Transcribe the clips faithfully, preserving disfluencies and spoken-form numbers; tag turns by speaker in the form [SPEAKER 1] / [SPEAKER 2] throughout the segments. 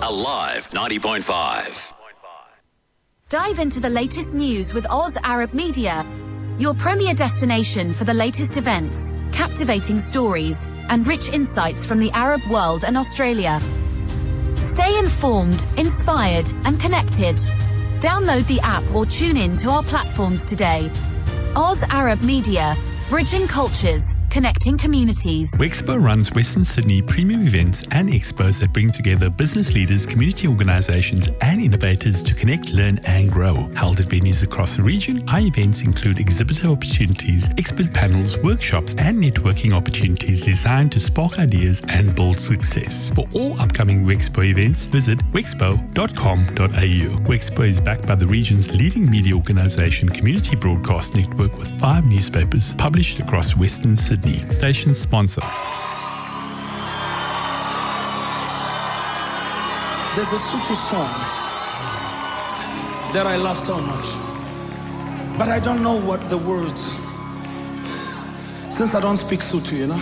[SPEAKER 1] Alive ninety point five.
[SPEAKER 2] Dive into the latest news with Oz Arab Media, your premier destination for the latest events, captivating stories, and rich insights from the Arab world and Australia. Stay informed, inspired, and connected. Download the app or tune in to our platforms today. Oz Arab Media, bridging cultures, connecting communities.
[SPEAKER 3] Wexpo runs Western Sydney premium events and expos that bring together business leaders, community organisations and innovators to connect, learn and grow. Held at venues across the region, our events include exhibitor opportunities, expert panels, workshops and networking opportunities designed to spark ideas and build success. For all upcoming Wexpo events, visit wexpo dot com dot a u. Wexpo is backed by the region's leading media organisation, Community Broadcast Network, with five newspapers published across Western Sydney. Station sponsor.
[SPEAKER 4] There's a Sotho song that I love so much, but I don't know what the words, since I don't speak Sotho, you know.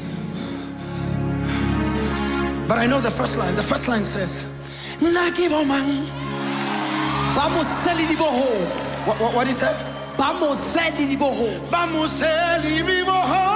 [SPEAKER 4] But I know the first line. The first line says, Nakibomang Bamoseli Liboho. What what what is that? Bamoseli Liboho. Bamoseli Liboho.